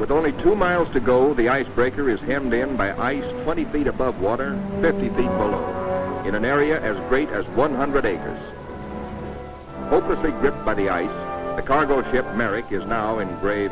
With only 2 miles to go, the icebreaker is hemmed in by ice 20 feet above water, 50 feet below, in an area as great as 100 acres. Hopelessly gripped by the ice, the cargo ship Merrick is now in grave